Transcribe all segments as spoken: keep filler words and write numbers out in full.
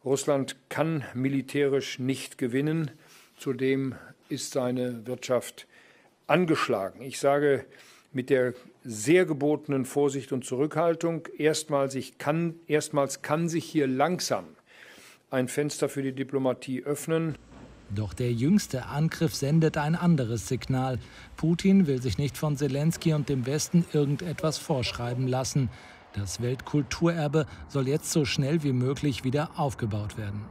Russland kann militärisch nicht gewinnen. Zudem ist seine Wirtschaft angeschlagen. Ich sage mit der sehr gebotenen Vorsicht und Zurückhaltung, erstmals, ich kann, erstmals kann sich hier langsam ein Fenster für die Diplomatie öffnen. Doch der jüngste Angriff sendet ein anderes Signal. Putin will sich nicht von Selenskyj und dem Westen irgendetwas vorschreiben lassen. Das Weltkulturerbe soll jetzt so schnell wie möglich wieder aufgebaut werden.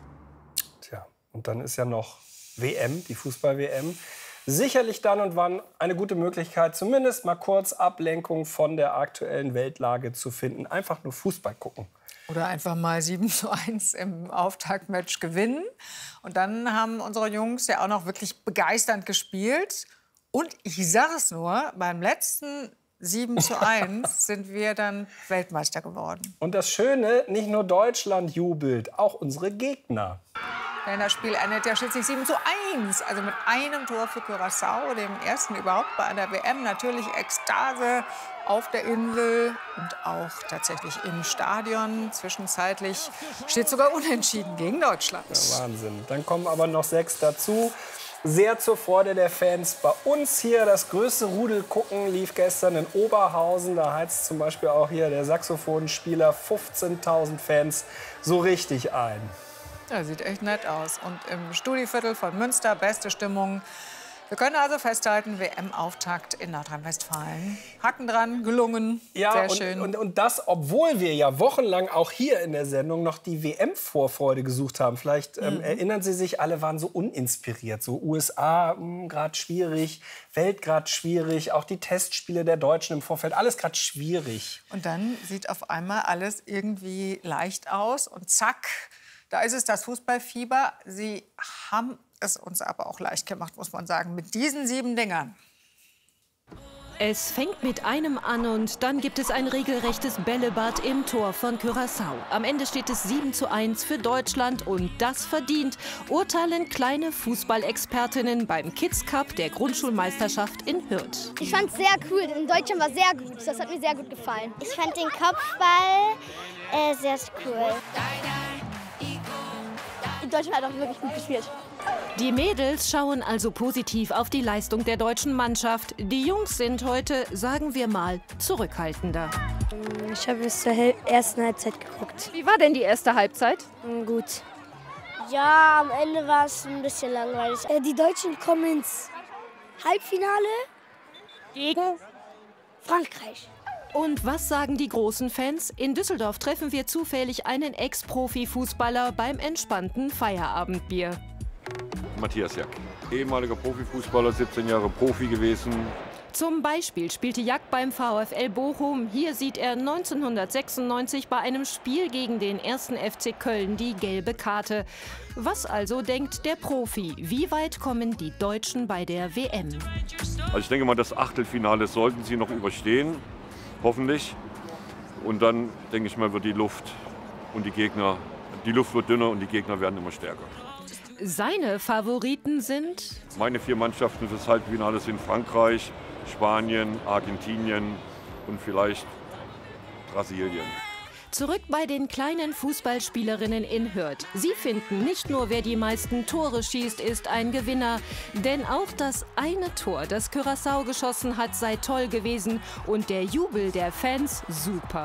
Tja, und dann ist ja noch W M, die Fußball-W M. Sicherlich dann und wann eine gute Möglichkeit, zumindest mal kurz Ablenkung von der aktuellen Weltlage zu finden. Einfach nur Fußball gucken. Oder einfach mal sieben zu eins im Auftaktmatch gewinnen. Und dann haben unsere Jungs ja auch noch wirklich begeisternd gespielt. Und ich sage es nur, beim letzten sieben zu eins sind wir dann Weltmeister geworden. Und das Schöne, nicht nur Deutschland jubelt, auch unsere Gegner. Denn das Spiel endet ja schließlich sieben zu eins. Also mit einem Tor für Curaçao, dem ersten überhaupt bei einer W M. Natürlich Ekstase auf der Insel und auch tatsächlich im Stadion. Zwischenzeitlich steht sogar unentschieden gegen Deutschland. Ja, Wahnsinn. Dann kommen aber noch sechs dazu. Sehr zur Freude der Fans. Bei uns hier das größte Rudel gucken lief gestern in Oberhausen. Da heizt zum Beispiel auch hier der Saxophonspieler fünfzehntausend Fans so richtig ein. Ja, sieht echt nett aus. Und im Studiviertel von Münster beste Stimmung. Wir können also festhalten, W M-Auftakt in Nordrhein-Westfalen. Haken dran, gelungen, ja, sehr und, schön. Und, und das, obwohl wir ja wochenlang auch hier in der Sendung noch die W M-Vorfreude gesucht haben. Vielleicht ähm, mhm. erinnern Sie sich, alle waren so uninspiriert. So U S A gerade schwierig, Welt gerade schwierig, auch die Testspiele der Deutschen im Vorfeld, alles gerade schwierig. Und dann sieht auf einmal alles irgendwie leicht aus und zack, da ist es das Fußballfieber. Sie haben es uns aber auch leicht gemacht, muss man sagen, mit diesen sieben Dingern. Es fängt mit einem an und dann gibt es ein regelrechtes Bällebad im Tor von Curaçao. Am Ende steht es sieben zu eins für Deutschland und das verdient, urteilen kleine Fußballexpertinnen beim Kids Cup der Grundschulmeisterschaft in Hürth. Ich fand es sehr cool, denn Deutschland war sehr gut. Das hat mir sehr gut gefallen. Ich fand den Kopfball äh, sehr cool. Deutschland hat auch wirklich gut gespielt. Die Mädels schauen also positiv auf die Leistung der deutschen Mannschaft. Die Jungs sind heute, sagen wir mal, zurückhaltender. Ich habe bis zur Hel- ersten Halbzeit geguckt. Wie war denn die erste Halbzeit? Gut. Ja, am Ende war es ein bisschen langweilig. Äh, die Deutschen kommen ins Halbfinale gegen Frankreich. Und was sagen die großen Fans? In Düsseldorf treffen wir zufällig einen Ex-Profi-Fußballer beim entspannten Feierabendbier. Matthias Jack, ehemaliger Profifußballer, siebzehn Jahre Profi gewesen. Zum Beispiel spielte Jack beim VfL Bochum. Hier sieht er neunzehnhundertsechsundneunzig bei einem Spiel gegen den ersten F C Köln die gelbe Karte. Was also denkt der Profi? Wie weit kommen die Deutschen bei der W M? Also ich denke mal, das Achtelfinale sollten sie noch überstehen. Hoffentlich. Und dann, denke ich mal, wird die Luft und die Gegner, die Luft wird dünner und die Gegner werden immer stärker. Seine Favoriten sind? Meine vier Mannschaften fürs Halbfinale sind Frankreich, Spanien, Argentinien und vielleicht Brasilien. Zurück bei den kleinen Fußballspielerinnen in Hürth. Sie finden, nicht nur wer die meisten Tore schießt, ist ein Gewinner. Denn auch das eine Tor, das Curaçao geschossen hat, sei toll gewesen. Und der Jubel der Fans super.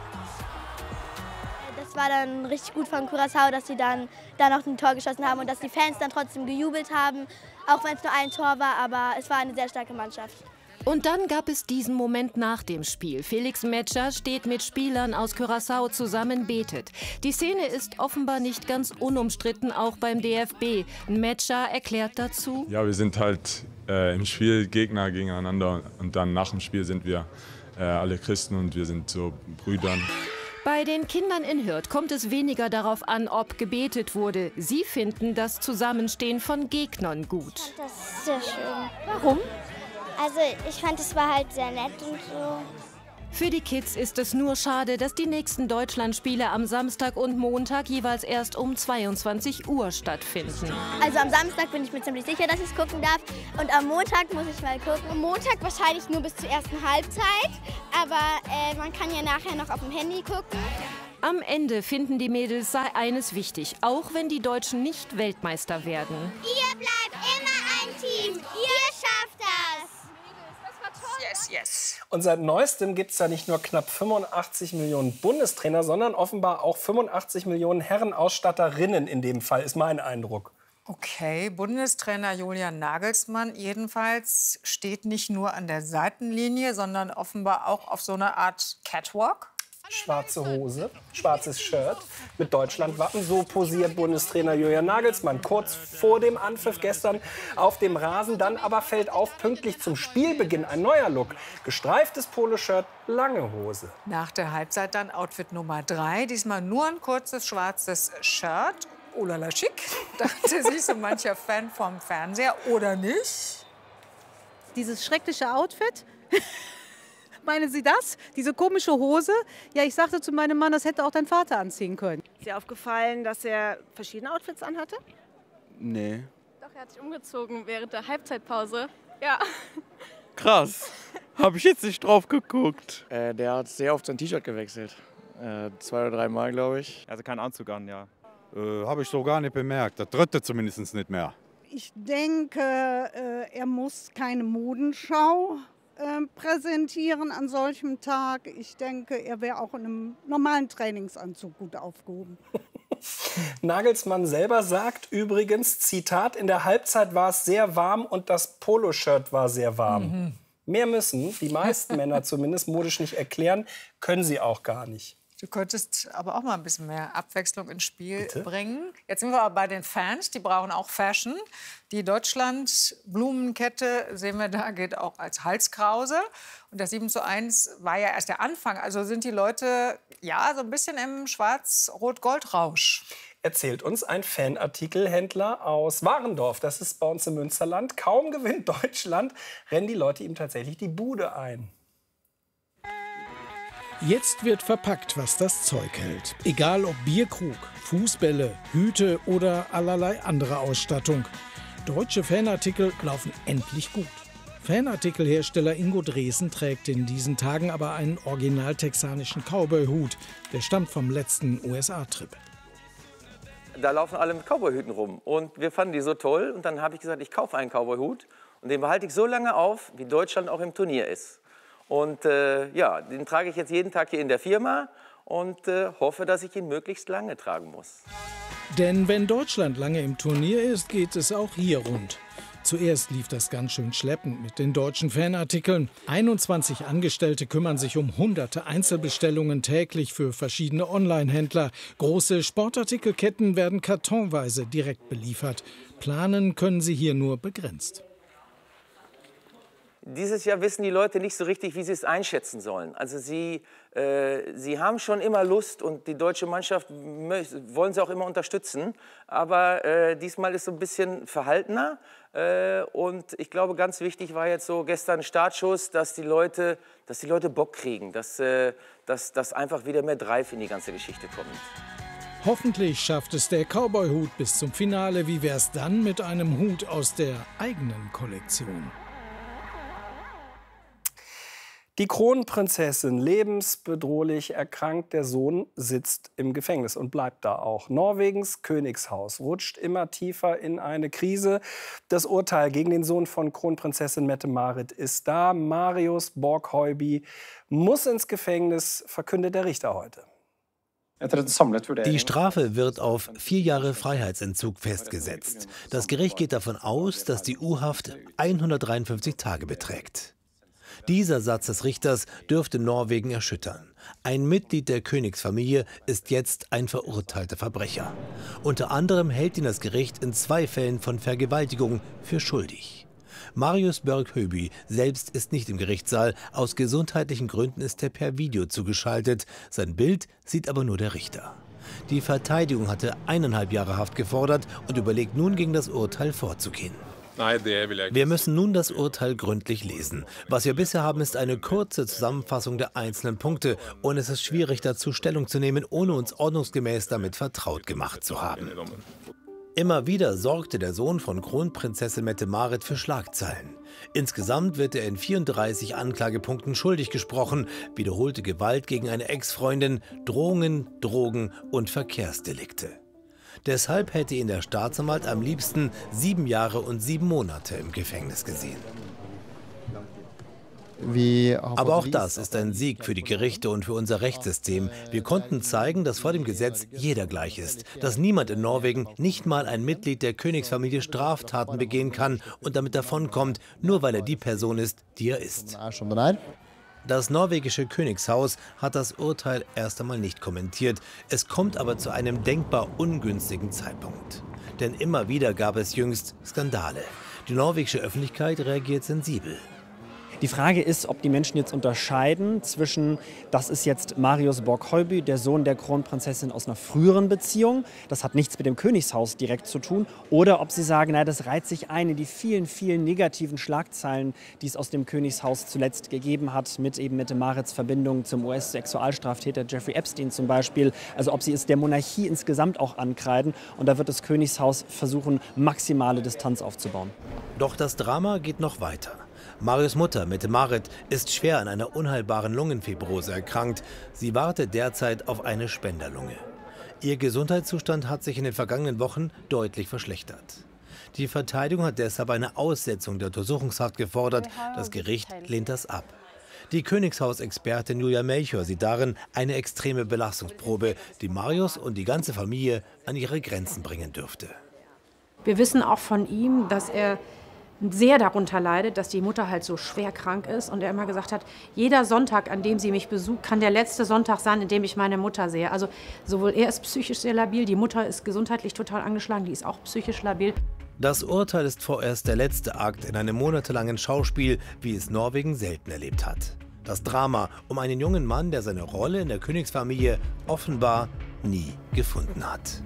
Das war dann richtig gut von Curaçao, dass sie dann da noch ein Tor geschossen haben und dass die Fans dann trotzdem gejubelt haben. Auch wenn es nur ein Tor war, aber es war eine sehr starke Mannschaft. Und dann gab es diesen Moment nach dem Spiel. Felix Metscher steht mit Spielern aus Curaçao zusammen, betet. Die Szene ist offenbar nicht ganz unumstritten, auch beim D F B. Metscher erklärt dazu: Ja, wir sind halt äh, im Spiel Gegner gegeneinander und dann nach dem Spiel sind wir äh, alle Christen und wir sind so Brüdern. Bei den Kindern in Hürth kommt es weniger darauf an, ob gebetet wurde. Sie finden das Zusammenstehen von Gegnern gut. Das ist sehr schön. Warum? Also ich fand, es war halt sehr nett und so. Für die Kids ist es nur schade, dass die nächsten Deutschlandspiele am Samstag und Montag jeweils erst um zweiundzwanzig Uhr stattfinden. Also am Samstag bin ich mir ziemlich sicher, dass ich es gucken darf. Und am Montag muss ich mal gucken. Am Montag wahrscheinlich nur bis zur ersten Halbzeit. Aber äh, man kann ja nachher noch auf dem Handy gucken. Am Ende finden die Mädels, sei eines wichtig, auch wenn die Deutschen nicht Weltmeister werden. Ihr bleibt immer ein Team. Ihr schafft das. Yes, yes. Und seit Neuestem gibt es da nicht nur knapp fünfundachtzig Millionen Bundestrainer, sondern offenbar auch fünfundachtzig Millionen Herrenausstatterinnen in dem Fall, ist mein Eindruck. Okay, Bundestrainer Julian Nagelsmann jedenfalls steht nicht nur an der Seitenlinie, sondern offenbar auch auf so einer Art Catwalk. Schwarze Hose, schwarzes Shirt mit Deutschlandwappen. So posiert Bundestrainer Julian Nagelsmann kurz vor dem Anpfiff gestern auf dem Rasen. Dann aber fällt auf, pünktlich zum Spielbeginn ein neuer Look. Gestreiftes Poloshirt, lange Hose. Nach der Halbzeit dann Outfit Nummer drei. Diesmal nur ein kurzes schwarzes Shirt. Oh la la, schick, dachte sich so mancher Fan vom Fernseher. Oder nicht? Dieses schreckliche Outfit? Meinen Sie das? Diese komische Hose? Ja, ich sagte zu meinem Mann, das hätte auch dein Vater anziehen können. Ist dir aufgefallen, dass er verschiedene Outfits anhatte? Nee. Doch, er hat sich umgezogen während der Halbzeitpause. Ja. Krass. Habe ich jetzt nicht drauf geguckt. Äh, der hat sehr oft sein T-Shirt gewechselt. Äh, zwei oder drei Mal, glaube ich. Also keinen Anzug an, ja. Äh, Habe ich so gar nicht bemerkt. Der dritte zumindest nicht mehr. Ich denke, äh, er muss keine Modenschau Äh, präsentieren an solchem Tag. Ich denke, er wäre auch in einem normalen Trainingsanzug gut aufgehoben. Nagelsmann selber sagt übrigens, Zitat, in der Halbzeit war es sehr warm und das Poloshirt war sehr warm. Mhm. Mehr müssen die meisten Männer zumindest modisch nicht erklären, können sie auch gar nicht. Du könntest aber auch mal ein bisschen mehr Abwechslung ins Spiel Bitte? bringen. Jetzt sind wir aber bei den Fans, die brauchen auch Fashion. Die Deutschland-Blumenkette, sehen wir da, geht auch als Halskrause. Und das sieben zu eins war ja erst der Anfang. Also sind die Leute ja so ein bisschen im Schwarz-Rot-Gold-Rausch. Erzählt uns ein Fanartikelhändler aus Warendorf. Das ist bei uns im Münsterland. Kaum gewinnt Deutschland, rennen die Leute ihm tatsächlich die Bude ein. Jetzt wird verpackt, was das Zeug hält. Egal ob Bierkrug, Fußbälle, Hüte oder allerlei andere Ausstattung. Deutsche Fanartikel laufen endlich gut. Fanartikelhersteller Ingo Dresen trägt in diesen Tagen aber einen original texanischen Cowboy-Hut. Der stammt vom letzten U S A-Trip. Da laufen alle mit Cowboy-Hüten rum. Und wir fanden die so toll. Und dann habe ich gesagt, ich kaufe einen Cowboy-Hut. Und den behalte ich so lange auf, wie Deutschland auch im Turnier ist. Und äh, ja, den trage ich jetzt jeden Tag hier in der Firma und äh, hoffe, dass ich ihn möglichst lange tragen muss. Denn wenn Deutschland lange im Turnier ist, geht es auch hier rund. Zuerst lief das ganz schön schleppend mit den deutschen Fanartikeln. einundzwanzig Angestellte kümmern sich um hunderte Einzelbestellungen täglich für verschiedene Online-Händler. Große Sportartikelketten werden kartonweise direkt beliefert. Planen können sie hier nur begrenzt. Dieses Jahr wissen die Leute nicht so richtig, wie sie es einschätzen sollen. Also sie, äh, sie haben schon immer Lust und die deutsche Mannschaft wollen sie auch immer unterstützen. Aber äh, diesmal ist es so ein bisschen verhaltener. Äh, und ich glaube, ganz wichtig war jetzt so gestern Startschuss, dass die Leute, dass die Leute Bock kriegen, dass, äh, dass, dass einfach wieder mehr Drive in die ganze Geschichte kommt. Hoffentlich schafft es der Cowboy-Hut bis zum Finale. Wie wär's dann mit einem Hut aus der eigenen Kollektion? Die Kronprinzessin, lebensbedrohlich erkrankt, der Sohn sitzt im Gefängnis und bleibt da auch. Norwegens Königshaus rutscht immer tiefer in eine Krise. Das Urteil gegen den Sohn von Kronprinzessin Mette-Marit ist da. Marius Borg-Høiby muss ins Gefängnis, verkündet der Richter heute. Die Strafe wird auf vier Jahre Freiheitsentzug festgesetzt. Das Gericht geht davon aus, dass die U-Haft hundertdreiundfünfzig Tage beträgt. Dieser Satz des Richters dürfte Norwegen erschüttern. Ein Mitglied der Königsfamilie ist jetzt ein verurteilter Verbrecher. Unter anderem hält ihn das Gericht in zwei Fällen von Vergewaltigung für schuldig. Marius Borg-Høiby selbst ist nicht im Gerichtssaal. Aus gesundheitlichen Gründen ist er per Video zugeschaltet. Sein Bild sieht aber nur der Richter. Die Verteidigung hatte eineinhalb Jahre Haft gefordert und überlegt nun, gegen das Urteil vorzugehen. Wir müssen nun das Urteil gründlich lesen. Was wir bisher haben, ist eine kurze Zusammenfassung der einzelnen Punkte. Und es ist schwierig, dazu Stellung zu nehmen, ohne uns ordnungsgemäß damit vertraut gemacht zu haben. Immer wieder sorgte der Sohn von Kronprinzessin Mette-Marit für Schlagzeilen. Insgesamt wird er in vierunddreißig Anklagepunkten schuldig gesprochen, wiederholte Gewalt gegen eine Ex-Freundin, Drohungen, Drogen und Verkehrsdelikte. Deshalb hätte ihn der Staatsanwalt am liebsten sieben Jahre und sieben Monate im Gefängnis gesehen. Aber auch das ist ein Sieg für die Gerichte und für unser Rechtssystem. Wir konnten zeigen, dass vor dem Gesetz jeder gleich ist, dass niemand in Norwegen, nicht mal ein Mitglied der Königsfamilie, Straftaten begehen kann und damit davonkommt, nur weil er die Person ist, die er ist. Das norwegische Königshaus hat das Urteil erst einmal nicht kommentiert. Es kommt aber zu einem denkbar ungünstigen Zeitpunkt. Denn immer wieder gab es jüngst Skandale. Die norwegische Öffentlichkeit reagiert sensibel. Die Frage ist, ob die Menschen jetzt unterscheiden zwischen, das ist jetzt Marius Borg-Høiby, der Sohn der Kronprinzessin aus einer früheren Beziehung, das hat nichts mit dem Königshaus direkt zu tun, oder ob sie sagen, na, das reiht sich ein in die vielen, vielen negativen Schlagzeilen, die es aus dem Königshaus zuletzt gegeben hat, mit eben Mette-Marits Verbindung zum U S-Sexualstraftäter Jeffrey Epstein zum Beispiel. Also ob sie es der Monarchie insgesamt auch ankreiden, und da wird das Königshaus versuchen, maximale Distanz aufzubauen. Doch das Drama geht noch weiter. Marius' Mutter, Mette-Marit, ist schwer an einer unheilbaren Lungenfibrose erkrankt. Sie wartet derzeit auf eine Spenderlunge. Ihr Gesundheitszustand hat sich in den vergangenen Wochen deutlich verschlechtert. Die Verteidigung hat deshalb eine Aussetzung der Untersuchungshaft gefordert. Das Gericht lehnt das ab. Die Königshausexpertin Julia Melchior sieht darin eine extreme Belastungsprobe, die Marius und die ganze Familie an ihre Grenzen bringen dürfte. Wir wissen auch von ihm, dass er sehr darunter leidet, dass die Mutter halt so schwer krank ist, und er immer gesagt hat, jeder Sonntag, an dem sie mich besucht, kann der letzte Sonntag sein, in dem ich meine Mutter sehe. Also sowohl er ist psychisch sehr labil, die Mutter ist gesundheitlich total angeschlagen, die ist auch psychisch labil. Das Urteil ist vorerst der letzte Akt in einem monatelangen Schauspiel, wie es Norwegen selten erlebt hat. Das Drama um einen jungen Mann, der seine Rolle in der Königsfamilie offenbar nie gefunden hat.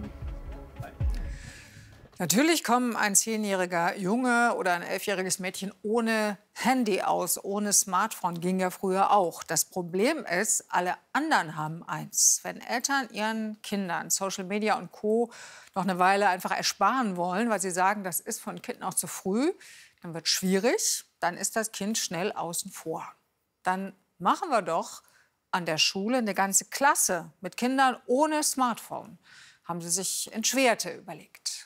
Natürlich kommen ein zehnjähriger Junge oder ein elfjähriges Mädchen ohne Handy aus, ohne Smartphone, ging ja früher auch. Das Problem ist, alle anderen haben eins. Wenn Eltern ihren Kindern Social Media und Co. noch eine Weile einfach ersparen wollen, weil sie sagen, das ist von Kindern auch zu früh, dann wird es schwierig, dann ist das Kind schnell außen vor. Dann machen wir doch an der Schule eine ganze Klasse mit Kindern ohne Smartphone. Haben sie sich Entschwerte überlegt.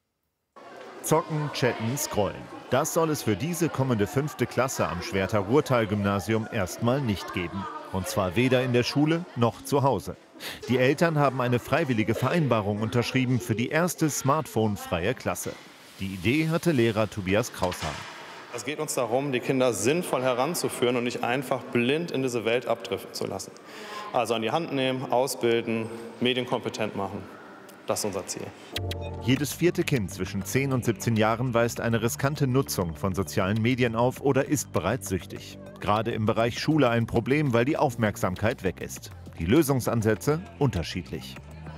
Zocken, chatten, scrollen. Das soll es für diese kommende fünfte Klasse am Schwerter-Ruhrtal-Gymnasium erstmal nicht geben. Und zwar weder in der Schule noch zu Hause. Die Eltern haben eine freiwillige Vereinbarung unterschrieben für die erste smartphone-freie Klasse. Die Idee hatte Lehrer Tobias Kraushahn. Es geht uns darum, die Kinder sinnvoll heranzuführen und nicht einfach blind in diese Welt abdriften zu lassen. Also an die Hand nehmen, ausbilden, medienkompetent machen. Das ist unser Ziel. Jedes vierte Kind zwischen zehn und siebzehn Jahren weist eine riskante Nutzung von sozialen Medien auf oder ist bereits süchtig. Gerade im Bereich Schule ein Problem, weil die Aufmerksamkeit weg ist. Die Lösungsansätze unterschiedlich.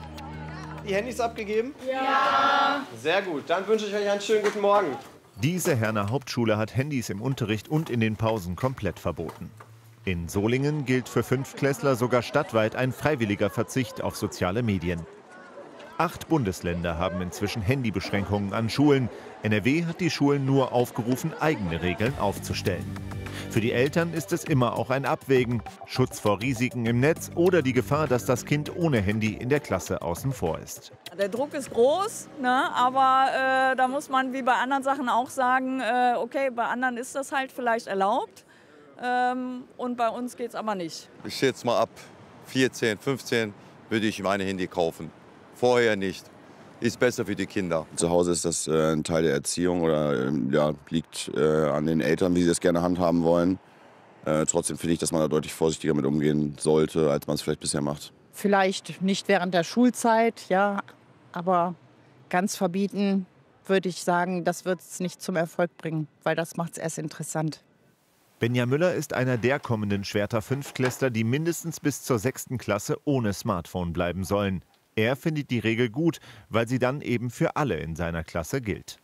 Die Handys abgegeben? Ja. Sehr gut, dann wünsche ich euch einen schönen guten Morgen. Diese Herner Hauptschule hat Handys im Unterricht und in den Pausen komplett verboten. In Solingen gilt für Fünftklässler sogar stadtweit ein freiwilliger Verzicht auf soziale Medien. Acht Bundesländer haben inzwischen Handybeschränkungen an Schulen. N R W hat die Schulen nur aufgerufen, eigene Regeln aufzustellen. Für die Eltern ist es immer auch ein Abwägen. Schutz vor Risiken im Netz oder die Gefahr, dass das Kind ohne Handy in der Klasse außen vor ist. Der Druck ist groß, ne? aber äh, da muss man wie bei anderen Sachen auch sagen, äh, okay, bei anderen ist das halt vielleicht erlaubt ähm, und bei uns geht es aber nicht. Ich schätze mal ab vierzehn, fünfzehn würde ich meine Handy kaufen. Vorher nicht. Ist besser für die Kinder. Zu Hause ist das äh, ein Teil der Erziehung oder äh, ja, liegt äh, an den Eltern, wie sie das gerne handhaben wollen. Äh, trotzdem finde ich, dass man da deutlich vorsichtiger mit umgehen sollte, als man es vielleicht bisher macht. Vielleicht nicht während der Schulzeit, ja, aber ganz verbieten würde ich sagen, das wird es nicht zum Erfolg bringen, weil das macht es erst interessant. Benja Müller ist einer der kommenden Schwerter-Fünftklässler, die mindestens bis zur sechsten Klasse ohne Smartphone bleiben sollen. Er findet die Regel gut, weil sie dann eben für alle in seiner Klasse gilt.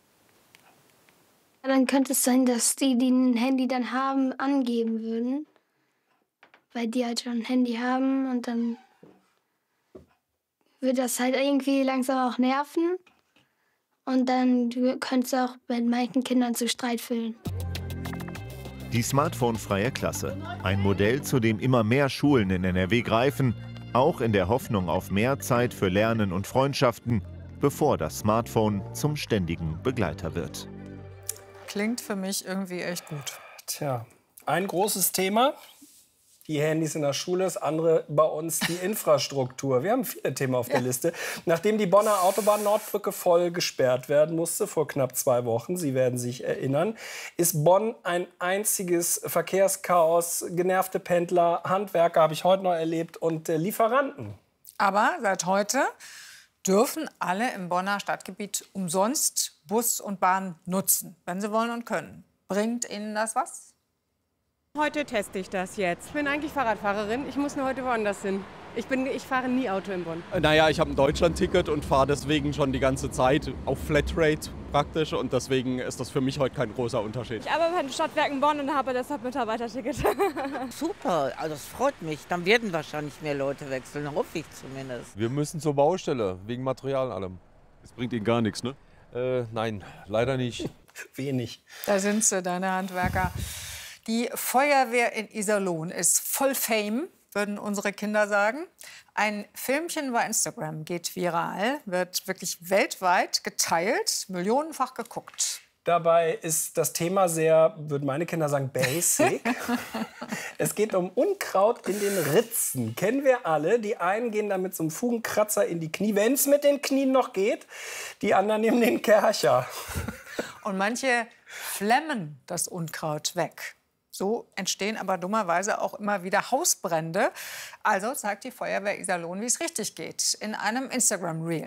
Dann könnte es sein, dass die, die ein Handy dann haben, angeben würden. Weil die halt schon ein Handy haben und dann würde das halt irgendwie langsam auch nerven. Und dann könnte es auch mit manchen Kindern zu Streit führen. Die smartphone-freie Klasse. Ein Modell, zu dem immer mehr Schulen in N R W greifen, auch in der Hoffnung auf mehr Zeit für Lernen und Freundschaften, bevor das Smartphone zum ständigen Begleiter wird. Klingt für mich irgendwie echt gut. Tja, ein großes Thema. Die Handys in der Schule, das andere bei uns die Infrastruktur. Wir haben viele Themen auf der ja. Liste. Nachdem die Bonner Autobahn-Nordbrücke voll gesperrt werden musste vor knapp zwei Wochen, Sie werden sich erinnern, ist Bonn ein einziges Verkehrschaos. Genervte Pendler, Handwerker habe ich heute noch erlebt und äh, Lieferanten. Aber seit heute dürfen alle im Bonner Stadtgebiet umsonst Bus und Bahn nutzen, wenn sie wollen und können. Bringt Ihnen das was? Heute teste ich das jetzt. Ich bin eigentlich Fahrradfahrerin. Ich muss nur heute woanders hin. Ich, bin, ich fahre nie Auto in Bonn. Naja, ich habe ein Deutschland-Ticket und fahre deswegen schon die ganze Zeit auf Flatrate praktisch. Und deswegen ist das für mich heute kein großer Unterschied. Ich arbeite bei den Stadtwerken Bonn und habe deshalb Mitarbeiterticket. Super, also das freut mich. Dann werden wahrscheinlich mehr Leute wechseln, hoffe ich zumindest. Wir müssen zur Baustelle, wegen Material und allem. Das bringt Ihnen gar nichts, ne? Äh, nein, leider nicht. Wenig. Da sind sie, deine Handwerker. Die Feuerwehr in Iserlohn ist voll Fame, würden unsere Kinder sagen. Ein Filmchen bei Instagram geht viral, wird wirklich weltweit geteilt, millionenfach geguckt. Dabei ist das Thema sehr, würden meine Kinder sagen, basic. Es geht um Unkraut in den Ritzen. Kennen wir alle. Die einen gehen dann mit so einem Fugenkratzer in die Knie, wenn es mit den Knien noch geht. Die anderen nehmen den Kercher. Und manche flemmen das Unkraut weg. So entstehen aber dummerweise auch immer wieder Hausbrände. Also zeigt die Feuerwehr Iserlohn, wie es richtig geht, in einem Instagram-Reel.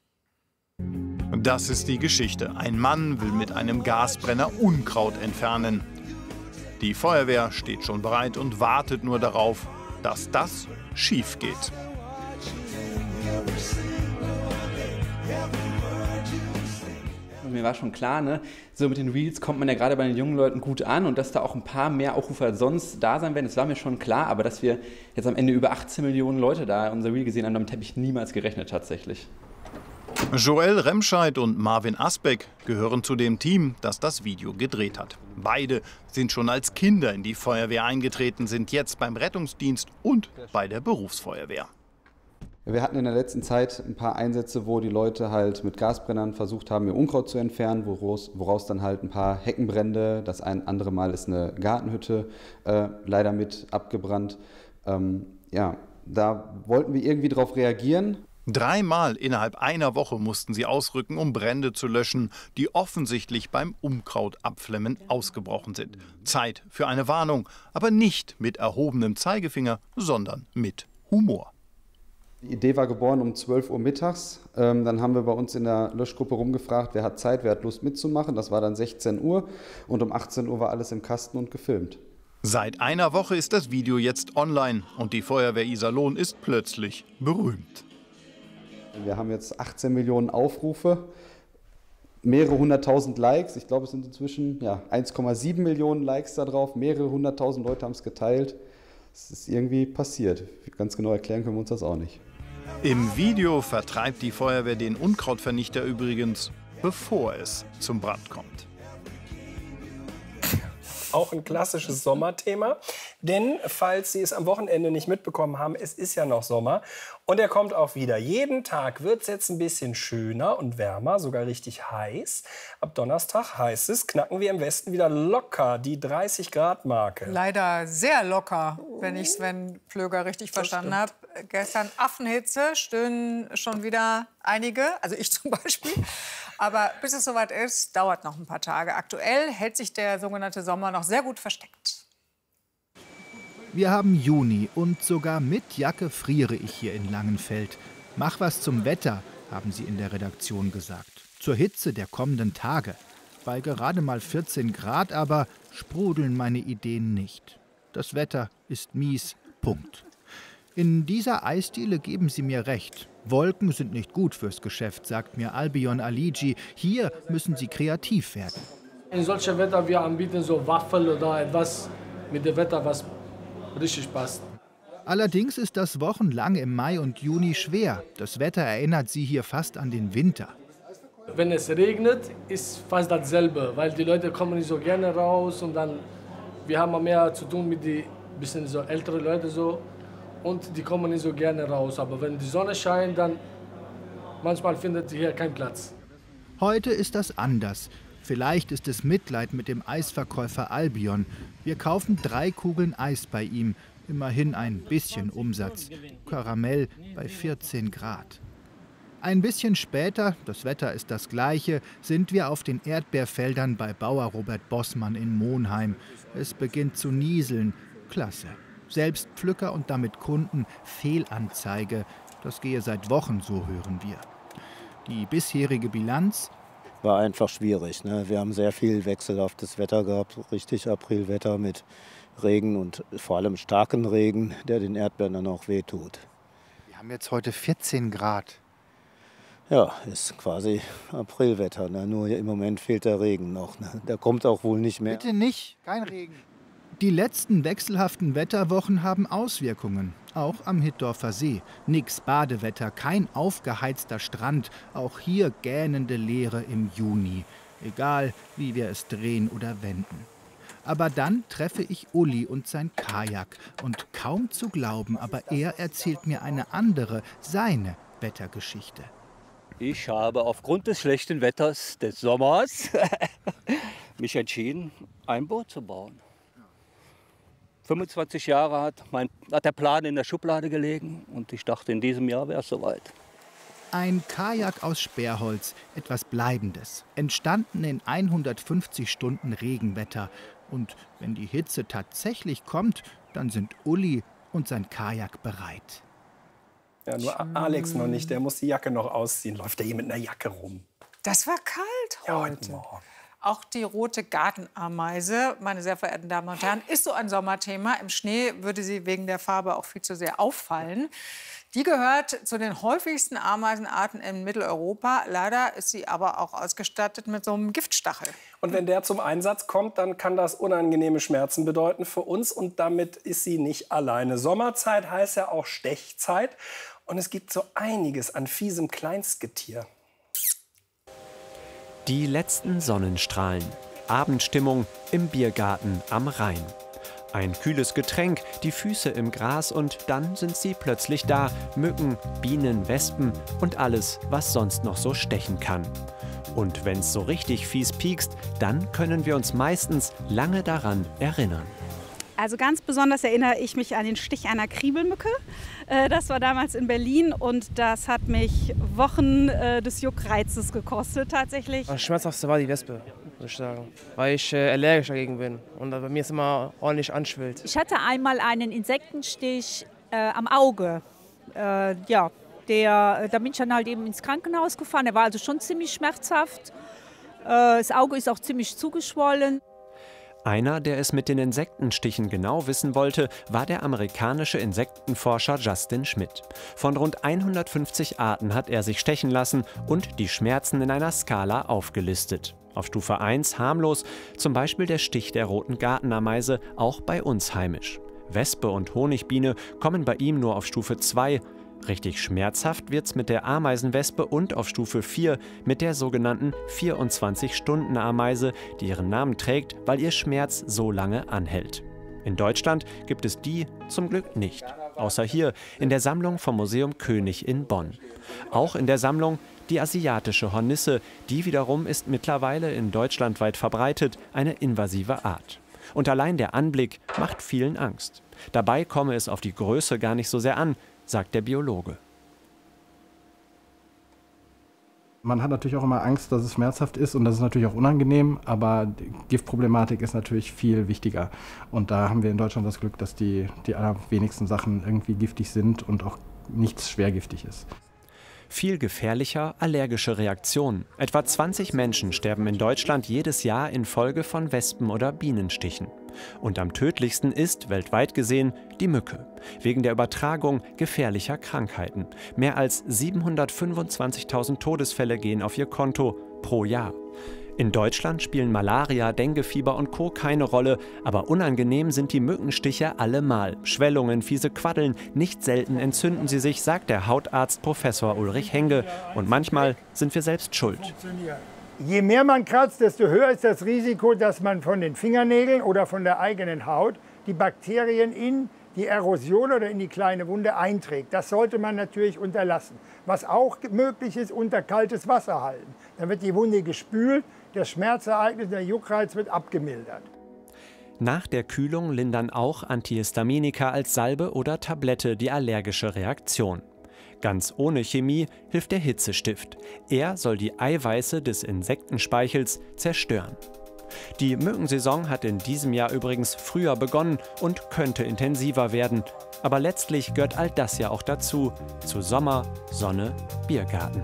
Das ist die Geschichte. Ein Mann will mit einem Gasbrenner Unkraut entfernen. Die Feuerwehr steht schon bereit und wartet nur darauf, dass das schief geht. Mir war schon klar, ne, so mit den Reels kommt man ja gerade bei den jungen Leuten gut an und dass da auch ein paar mehr Aufrufe als sonst da sein werden, das war mir schon klar. Aber dass wir jetzt am Ende über achtzehn Millionen Leute da unser Reel gesehen haben, damit habe ich niemals gerechnet tatsächlich. Joel Remscheid und Marvin Asbeck gehören zu dem Team, das das Video gedreht hat. Beide sind schon als Kinder in die Feuerwehr eingetreten, sind jetzt beim Rettungsdienst und bei der Berufsfeuerwehr. Wir hatten in der letzten Zeit ein paar Einsätze, wo die Leute halt mit Gasbrennern versucht haben, ihr Unkraut zu entfernen, woraus, woraus dann halt ein paar Heckenbrände, das ein andere Mal ist eine Gartenhütte äh, leider mit abgebrannt. Ähm, ja, da wollten wir irgendwie drauf reagieren. Dreimal innerhalb einer Woche mussten sie ausrücken, um Brände zu löschen, die offensichtlich beim Unkrautabflemmen ausgebrochen sind. Zeit für eine Warnung, aber nicht mit erhobenem Zeigefinger, sondern mit Humor. Die Idee war geboren um zwölf Uhr mittags. Ähm, dann haben wir bei uns in der Löschgruppe rumgefragt, wer hat Zeit, wer hat Lust mitzumachen. Das war dann sechzehn Uhr und um achtzehn Uhr war alles im Kasten und gefilmt. Seit einer Woche ist das Video jetzt online und die Feuerwehr Iserlohn ist plötzlich berühmt. Wir haben jetzt achtzehn Millionen Aufrufe, mehrere hunderttausend Likes. Ich glaube, es sind inzwischen ja, eins Komma sieben Millionen Likes da drauf. Mehrere hunderttausend Leute haben es geteilt. Es ist irgendwie passiert. Ganz genau erklären können wir uns das auch nicht. Im Video vertreibt die Feuerwehr den Unkrautvernichter übrigens, bevor es zum Brand kommt. Auch ein klassisches Sommerthema, denn falls Sie es am Wochenende nicht mitbekommen haben, es ist ja noch Sommer und er kommt auch wieder. Jeden Tag wird es jetzt ein bisschen schöner und wärmer, sogar richtig heiß. Ab Donnerstag heißt es, knacken wir im Westen wieder locker die dreißig Grad Marke. Leider sehr locker, wenn ich Sven Plöger richtig verstanden habe. Gestern Affenhitze, stöhnen schon wieder einige, also ich zum Beispiel. Aber bis es soweit ist, dauert noch ein paar Tage. Aktuell hält sich der sogenannte Sommer noch sehr gut versteckt. Wir haben Juni und sogar mit Jacke friere ich hier in Langenfeld. Mach was zum Wetter, haben sie in der Redaktion gesagt. Zur Hitze der kommenden Tage. Bei gerade mal vierzehn Grad aber sprudeln meine Ideen nicht. Das Wetter ist mies, Punkt. In dieser Eisdiele geben sie mir recht. Wolken sind nicht gut fürs Geschäft, sagt mir Albion Aligi. Hier müssen sie kreativ werden. In solchen Wetter wir anbieten so Waffel oder etwas mit dem Wetter, was richtig passt. Allerdings ist das wochenlang im Mai und Juni schwer. Das Wetter erinnert sie hier fast an den Winter. Wenn es regnet, ist fast dasselbe, weil die Leute kommen nicht so gerne raus und dann wir haben mehr zu tun mit den bisschen so älteren Leuten so und die kommen nicht so gerne raus. Aber wenn die Sonne scheint, dann manchmal findet hier keinen Platz. Heute ist das anders. Vielleicht ist es Mitleid mit dem Eisverkäufer Albion. Wir kaufen drei Kugeln Eis bei ihm. Immerhin ein bisschen Umsatz. Karamell bei vierzehn Grad. Ein bisschen später, das Wetter ist das gleiche, sind wir auf den Erdbeerfeldern bei Bauer Robert Bossmann in Monheim. Es beginnt zu nieseln. Klasse. Selbst Pflücker und damit Kunden Fehlanzeige. Das gehe seit Wochen, so hören wir. Die bisherige Bilanz? War einfach schwierig. Ne? Wir haben sehr viel wechselhaftes Wetter gehabt, richtig Aprilwetter mit Regen und vor allem starken Regen, der den Erdbeeren dann auch wehtut. Wir haben jetzt heute vierzehn Grad. Ja, ist quasi Aprilwetter. Ne? Nur im Moment fehlt der Regen noch. Ne? Der kommt auch wohl nicht mehr. Bitte nicht, kein Regen. Die letzten wechselhaften Wetterwochen haben Auswirkungen, auch am Hittorfer See. Nix Badewetter, kein aufgeheizter Strand, auch hier gähnende Leere im Juni. Egal, wie wir es drehen oder wenden. Aber dann treffe ich Uli und sein Kajak. Und kaum zu glauben, aber er erzählt mir eine andere, seine Wettergeschichte. Ich habe aufgrund des schlechten Wetters des Sommers mich entschieden, ein Boot zu bauen. fünfundzwanzig Jahre hat, mein, hat der Plan in der Schublade gelegen und ich dachte, in diesem Jahr wäre es soweit. Ein Kajak aus Sperrholz, etwas Bleibendes, entstanden in hundertfünfzig Stunden Regenwetter. Und wenn die Hitze tatsächlich kommt, dann sind Uli und sein Kajak bereit. Ja, nur Alex noch nicht, der muss die Jacke noch ausziehen. Läuft der hier mit einer Jacke rum? Das war kalt Ja, heute. heute Morgen. Auch die rote Gartenameise, meine sehr verehrten Damen und Herren, ist so ein Sommerthema. Im Schnee würde sie wegen der Farbe auch viel zu sehr auffallen. Die gehört zu den häufigsten Ameisenarten in Mitteleuropa. Leider ist sie aber auch ausgestattet mit so einem Giftstachel. Und wenn der zum Einsatz kommt, dann kann das unangenehme Schmerzen bedeuten für uns. Und damit ist sie nicht alleine. Sommerzeit heißt ja auch Stechzeit. Und es gibt so einiges an fiesem Kleinstgetier. Die letzten Sonnenstrahlen. Abendstimmung im Biergarten am Rhein. Ein kühles Getränk, die Füße im Gras und dann sind sie plötzlich da. Mücken, Bienen, Wespen und alles, was sonst noch so stechen kann. Und wenn's so richtig fies piekst, dann können wir uns meistens lange daran erinnern. Also ganz besonders erinnere ich mich an den Stich einer Kriebelmücke. Das war damals in Berlin und das hat mich Wochen des Juckreizes gekostet tatsächlich. Das Schmerzhaftste war die Wespe, muss ich sagen, weil ich äh, allergisch dagegen bin und bei mir ist immer ordentlich anschwillt. Ich hatte einmal einen Insektenstich äh, am Auge. Äh, ja, der, da bin ich dann halt eben ins Krankenhaus gefahren. Der war also schon ziemlich schmerzhaft. Äh, das Auge ist auch ziemlich zugeschwollen. Einer, der es mit den Insektenstichen genau wissen wollte, war der amerikanische Insektenforscher Justin Schmidt. Von rund hundertfünfzig Arten hat er sich stechen lassen und die Schmerzen in einer Skala aufgelistet. Auf Stufe eins harmlos, zum Beispiel der Stich der roten Gartenameise, auch bei uns heimisch. Wespe und Honigbiene kommen bei ihm nur auf Stufe zwei. Richtig schmerzhaft wird's mit der Ameisenwespe und auf Stufe vier mit der sogenannten vierundzwanzig-Stunden-Ameise, die ihren Namen trägt, weil ihr Schmerz so lange anhält. In Deutschland gibt es die zum Glück nicht, außer hier in der Sammlung vom Museum König in Bonn. Auch in der Sammlung die asiatische Hornisse, die wiederum ist mittlerweile in Deutschland weit verbreitet, eine invasive Art. Und allein der Anblick macht vielen Angst. Dabei komme es auf die Größe gar nicht so sehr an, sagt der Biologe. Man hat natürlich auch immer Angst, dass es schmerzhaft ist und das ist natürlich auch unangenehm, aber die Giftproblematik ist natürlich viel wichtiger. Und da haben wir in Deutschland das Glück, dass die, die allerwenigsten Sachen irgendwie giftig sind und auch nichts schwergiftig ist. Viel gefährlicher allergische Reaktionen. Etwa zwanzig Menschen sterben in Deutschland jedes Jahr infolge von Wespen- oder Bienenstichen. Und am tödlichsten ist, weltweit gesehen, die Mücke. Wegen der Übertragung gefährlicher Krankheiten. Mehr als siebenhundertfünfundzwanzigtausend Todesfälle gehen auf ihr Konto pro Jahr. In Deutschland spielen Malaria, Denguefieber und Co. keine Rolle, aber unangenehm sind die Mückenstiche allemal. Schwellungen, fiese Quaddeln, nicht selten entzünden sie sich, sagt der Hautarzt Professor Ulrich Henge. Und manchmal sind wir selbst schuld. Je mehr man kratzt, desto höher ist das Risiko, dass man von den Fingernägeln oder von der eigenen Haut die Bakterien in die Erosion oder in die kleine Wunde einträgt. Das sollte man natürlich unterlassen. Was auch möglich ist, unter kaltes Wasser halten. Dann wird die Wunde gespült, das Schmerzereignis, der Juckreiz wird abgemildert. Nach der Kühlung lindern auch Antihistaminika als Salbe oder Tablette die allergische Reaktion. Ganz ohne Chemie hilft der Hitzestift. Er soll die Eiweiße des Insektenspeichels zerstören. Die Mückensaison hat in diesem Jahr übrigens früher begonnen und könnte intensiver werden. Aber letztlich gehört all das ja auch dazu. Zu Sommer, Sonne, Biergarten.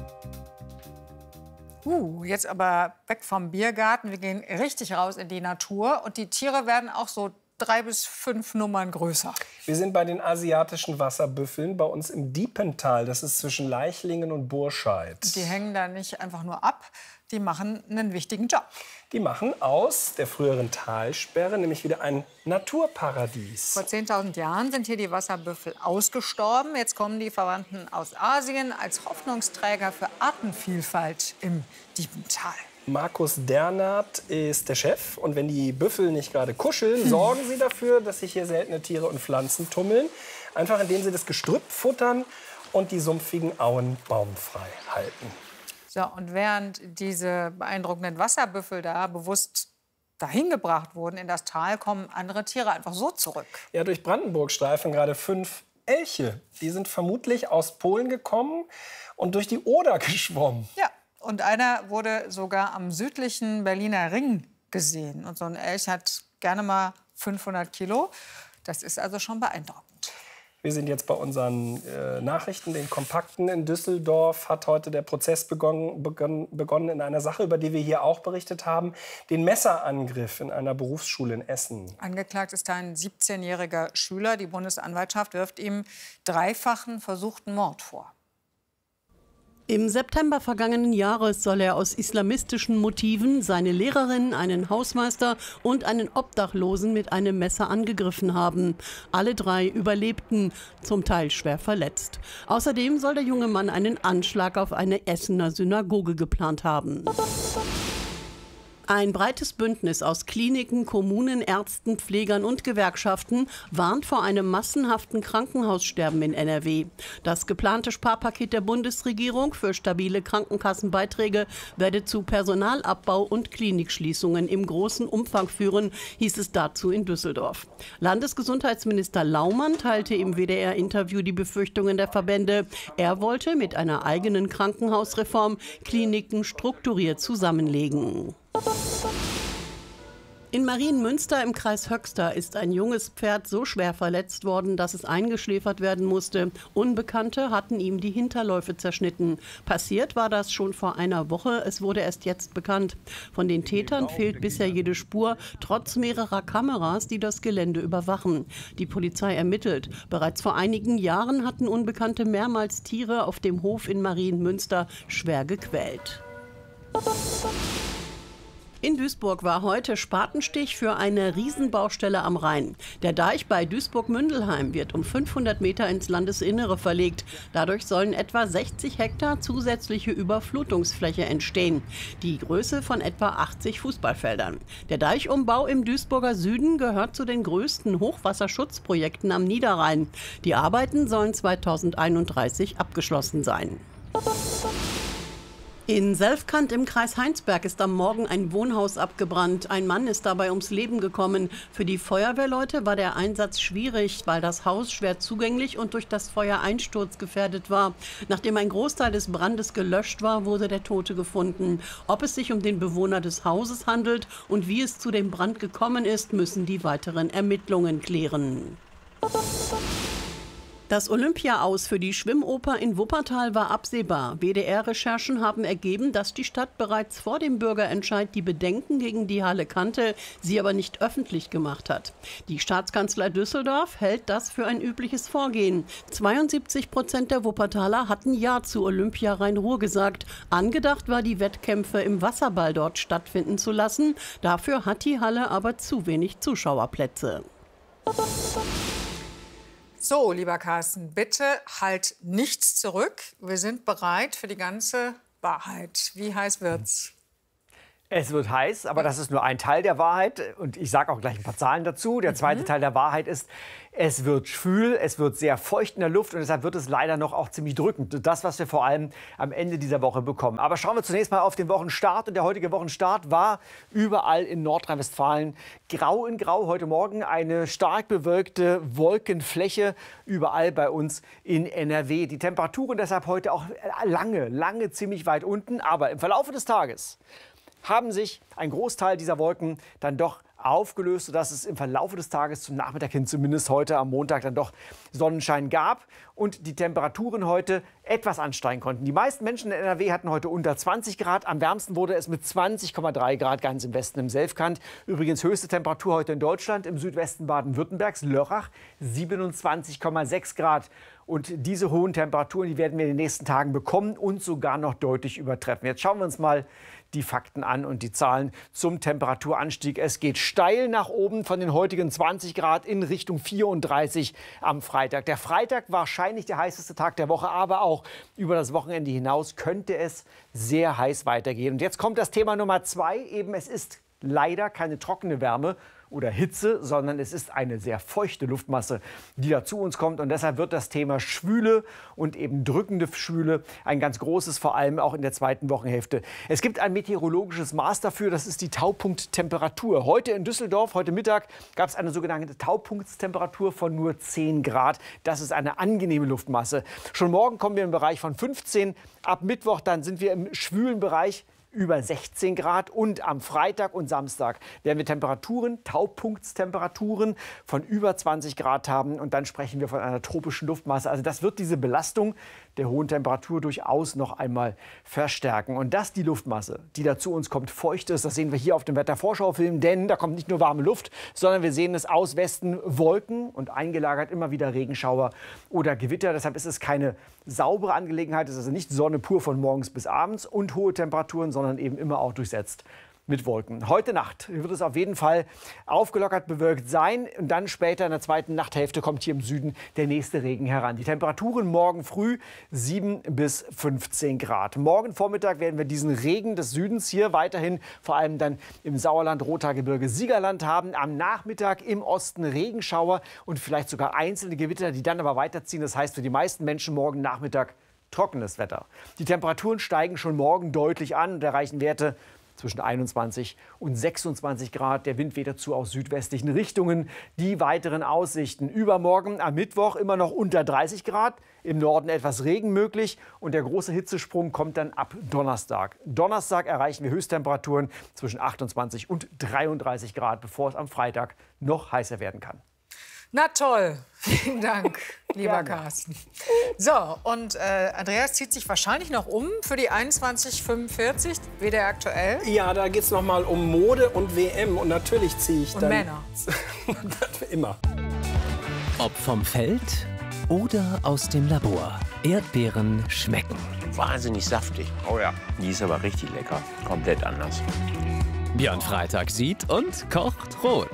Uh, jetzt aber weg vom Biergarten. Wir gehen richtig raus in die Natur. Und die Tiere werden auch so drei bis fünf Nummern größer. Wir sind bei den asiatischen Wasserbüffeln bei uns im Diepental. Das ist zwischen Leichlingen und Burscheid. Die hängen da nicht einfach nur ab, die machen einen wichtigen Job. Die machen aus der früheren Talsperre nämlich wieder ein Naturparadies. Vor zehntausend Jahren sind hier die Wasserbüffel ausgestorben. Jetzt kommen die Verwandten aus Asien als Hoffnungsträger für Artenvielfalt im Diepental. Markus Dernert ist der Chef. Und wenn die Büffel nicht gerade kuscheln, sorgen sie dafür, dass sich hier seltene Tiere und Pflanzen tummeln. Einfach indem sie das Gestrüpp futtern und die sumpfigen Auen baumfrei halten. So, und während diese beeindruckenden Wasserbüffel da bewusst dahin gebracht wurden in das Tal, kommen andere Tiere einfach so zurück. Ja, durch Brandenburg streifen gerade fünf Elche. Die sind vermutlich aus Polen gekommen und durch die Oder geschwommen. Ja. Und einer wurde sogar am südlichen Berliner Ring gesehen. Und so ein Elch hat gerne mal fünfhundert Kilo. Das ist also schon beeindruckend. Wir sind jetzt bei unseren äh, Nachrichten, den Kompakten. In Düsseldorf hat heute der Prozess begonnen, begonnen, begonnen in einer Sache, über die wir hier auch berichtet haben. Den Messerangriff in einer Berufsschule in Essen. Angeklagt ist ein siebzehnjähriger Schüler. Die Bundesanwaltschaft wirft ihm dreifachen versuchten Mord vor. Im September vergangenen Jahres soll er aus islamistischen Motiven seine Lehrerin, einen Hausmeister und einen Obdachlosen mit einem Messer angegriffen haben. Alle drei überlebten, zum Teil schwer verletzt. Außerdem soll der junge Mann einen Anschlag auf eine Essener Synagoge geplant haben. Ein breites Bündnis aus Kliniken, Kommunen, Ärzten, Pflegern und Gewerkschaften warnt vor einem massenhaften Krankenhaussterben in N R W. Das geplante Sparpaket der Bundesregierung für stabile Krankenkassenbeiträge werde zu Personalabbau und Klinikschließungen im großen Umfang führen, hieß es dazu in Düsseldorf. Landesgesundheitsminister Laumann teilte im W D R-Interview die Befürchtungen der Verbände. Er wollte mit einer eigenen Krankenhausreform Kliniken strukturiert zusammenlegen. In Marienmünster im Kreis Höxter ist ein junges Pferd so schwer verletzt worden, dass es eingeschläfert werden musste. Unbekannte hatten ihm die Hinterläufe zerschnitten. Passiert war das schon vor einer Woche. Es wurde erst jetzt bekannt. Von den Tätern fehlt bisher jede Spur, trotz mehrerer Kameras, die das Gelände überwachen. Die Polizei ermittelt. Bereits vor einigen Jahren hatten Unbekannte mehrmals Tiere auf dem Hof in Marienmünster schwer gequält. In Duisburg war heute Spatenstich für eine Riesenbaustelle am Rhein. Der Deich bei Duisburg-Mündelheim wird um fünfhundert Meter ins Landesinnere verlegt. Dadurch sollen etwa sechzig Hektar zusätzliche Überflutungsfläche entstehen. Die Größe von etwa achtzig Fußballfeldern. Der Deichumbau im Duisburger Süden gehört zu den größten Hochwasserschutzprojekten am Niederrhein. Die Arbeiten sollen zweitausendeinunddreißig abgeschlossen sein. In Selfkant im Kreis Heinsberg ist am Morgen ein Wohnhaus abgebrannt. Ein Mann ist dabei ums Leben gekommen. Für die Feuerwehrleute war der Einsatz schwierig, weil das Haus schwer zugänglich und durch das Feuer einsturzgefährdet war. Nachdem ein Großteil des Brandes gelöscht war, wurde der Tote gefunden. Ob es sich um den Bewohner des Hauses handelt und wie es zu dem Brand gekommen ist, müssen die weiteren Ermittlungen klären. Das Olympia-Aus für die Schwimmoper in Wuppertal war absehbar. B D R-Recherchen haben ergeben, dass die Stadt bereits vor dem Bürgerentscheid die Bedenken gegen die Halle kannte, sie aber nicht öffentlich gemacht hat. Die Staatskanzlei Düsseldorf hält das für ein übliches Vorgehen. zweiundsiebzig Prozent der Wuppertaler hatten Ja zu Olympia Rhein-Ruhr gesagt. Angedacht war, die Wettkämpfe im Wasserball dort stattfinden zu lassen. Dafür hat die Halle aber zu wenig Zuschauerplätze. So, lieber Carsten, bitte halt nichts zurück. Wir sind bereit für die ganze Wahrheit. Wie heiß wird's? Es wird heiß, aber das ist nur ein Teil der Wahrheit. Und ich sage auch gleich ein paar Zahlen dazu. Der zweite mhm. Teil der Wahrheit ist, es wird schwül, es wird sehr feucht in der Luft und deshalb wird es leider noch auch ziemlich drückend. Das, was wir vor allem am Ende dieser Woche bekommen. Aber schauen wir zunächst mal auf den Wochenstart. Und der heutige Wochenstart war überall in Nordrhein-Westfalen grau in grau. Heute Morgen eine stark bewölkte Wolkenfläche überall bei uns in N R W. Die Temperaturen deshalb heute auch lange, lange ziemlich weit unten. Aber im Verlauf des Tages haben sich ein Großteil dieser Wolken dann doch aufgelöst, sodass es im Verlauf des Tages zum Nachmittag hin, zumindest heute am Montag, dann doch Sonnenschein gab und die Temperaturen heute etwas ansteigen konnten. Die meisten Menschen in N R W hatten heute unter zwanzig Grad. Am wärmsten wurde es mit zwanzig Komma drei Grad ganz im Westen im Selfkant. Übrigens höchste Temperatur heute in Deutschland, im Südwesten Baden-Württembergs, Lörrach, siebenundzwanzig Komma sechs Grad. Und diese hohen Temperaturen, die werden wir in den nächsten Tagen bekommen und sogar noch deutlich übertreffen. Jetzt schauen wir uns mal die Fakten an und die Zahlen zum Temperaturanstieg. Es geht steil nach oben von den heutigen zwanzig Grad in Richtung vierunddreißig am Freitag. Der Freitag wahrscheinlich der heißeste Tag der Woche, aber auch über das Wochenende hinaus könnte es sehr heiß weitergehen. Und jetzt kommt das Thema Nummer zwei. Eben, es ist leider keine trockene Wärme oder Hitze, sondern es ist eine sehr feuchte Luftmasse, die da zu uns kommt. Und deshalb wird das Thema Schwüle und eben drückende Schwüle ein ganz großes, vor allem auch in der zweiten Wochenhälfte. Es gibt ein meteorologisches Maß dafür, das ist die Taupunkttemperatur. Heute in Düsseldorf, heute Mittag, gab es eine sogenannte Taupunktstemperatur von nur zehn Grad. Das ist eine angenehme Luftmasse. Schon morgen kommen wir im Bereich von fünfzehn. Ab Mittwoch dann sind wir im schwülen Bereich über sechzehn Grad und am Freitag und Samstag werden wir Temperaturen, Taupunktstemperaturen von über zwanzig Grad haben und dann sprechen wir von einer tropischen Luftmasse. Also das wird diese Belastung der hohen Temperatur durchaus noch einmal verstärken. Und dass die Luftmasse, die da zu uns kommt, feucht ist, das sehen wir hier auf dem Wettervorschaufilm, denn da kommt nicht nur warme Luft, sondern wir sehen es aus Westen Wolken und eingelagert immer wieder Regenschauer oder Gewitter. Deshalb ist es keine saubere Angelegenheit, es ist also nicht Sonne pur von morgens bis abends und hohe Temperaturen, sondern eben immer auch durchsetzt mit Wolken. Heute Nacht wird es auf jeden Fall aufgelockert bewölkt sein. Und dann später in der zweiten Nachthälfte kommt hier im Süden der nächste Regen heran. Die Temperaturen morgen früh sieben bis fünfzehn Grad. Morgen Vormittag werden wir diesen Regen des Südens hier weiterhin, vor allem dann im Sauerland, Rothaargebirge, Siegerland haben. Am Nachmittag im Osten Regenschauer und vielleicht sogar einzelne Gewitter, die dann aber weiterziehen. Das heißt für die meisten Menschen morgen Nachmittag trockenes Wetter. Die Temperaturen steigen schon morgen deutlich an und erreichen Werte zwischen einundzwanzig und sechsundzwanzig Grad. Der Wind weht dazu aus südwestlichen Richtungen. Die weiteren Aussichten: Übermorgen am Mittwoch immer noch unter dreißig Grad. Im Norden etwas Regen möglich. Und der große Hitzesprung kommt dann ab Donnerstag. Donnerstag erreichen wir Höchsttemperaturen zwischen achtundzwanzig und dreiunddreißig Grad, bevor es am Freitag noch heißer werden kann. Na toll, vielen Dank, lieber Carsten. So, und äh, Andreas zieht sich wahrscheinlich noch um für die einundzwanzig fünfundvierzig, W D R aktuell. Ja, da geht es noch mal um Mode und W M und natürlich ziehe ich und dann... Männer. Immer. Ob vom Feld oder aus dem Labor, Erdbeeren schmecken. Wahnsinnig saftig. Oh ja, die ist aber richtig lecker. Komplett anders. Björn Freitag sieht und kocht rot.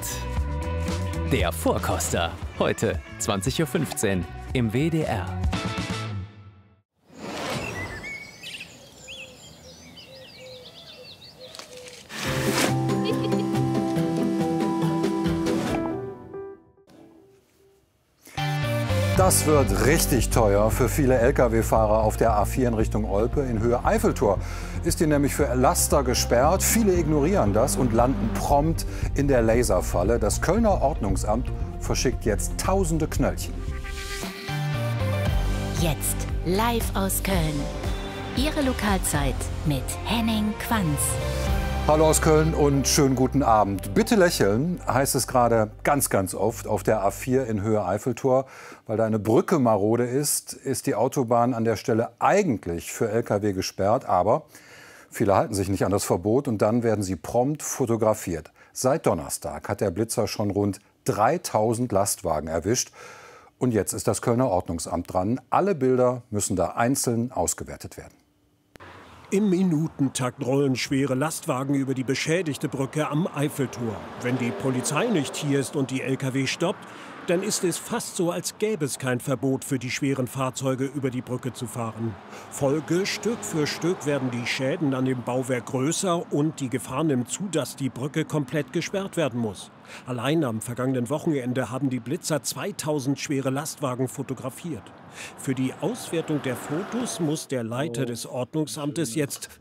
Der Vorkoster. Heute zwanzig Uhr fünfzehn im W D R. Das wird richtig teuer für viele L K W-Fahrer auf der A vier in Richtung Olpe. In Höhe Eiffeltor ist die nämlich für Laster gesperrt. Viele ignorieren das und landen prompt in der Laserfalle. Das Kölner Ordnungsamt verschickt jetzt tausende Knöllchen. Jetzt live aus Köln. Ihre Lokalzeit mit Henning Quanz. Hallo aus Köln und schönen guten Abend. Bitte lächeln, heißt es gerade ganz, ganz oft auf der A vier in Höhe Eiffeltor. Weil da eine Brücke marode ist, ist die Autobahn an der Stelle eigentlich für L K W gesperrt. Aber viele halten sich nicht an das Verbot und dann werden sie prompt fotografiert. Seit Donnerstag hat der Blitzer schon rund dreitausend Lastwagen erwischt. Und jetzt ist das Kölner Ordnungsamt dran. Alle Bilder müssen da einzeln ausgewertet werden. Im Minutentakt rollen schwere Lastwagen über die beschädigte Brücke am Eiffeltor. Wenn die Polizei nicht hier ist und die L K W stoppt, dann ist es fast so, als gäbe es kein Verbot für die schweren Fahrzeuge über die Brücke zu fahren. Folge: Stück für Stück werden die Schäden an dem Bauwerk größer und die Gefahr nimmt zu, dass die Brücke komplett gesperrt werden muss. Allein am vergangenen Wochenende haben die Blitzer zweitausend schwere Lastwagen fotografiert. Für die Auswertung der Fotos muss der Leiter des Ordnungsamtes jetzt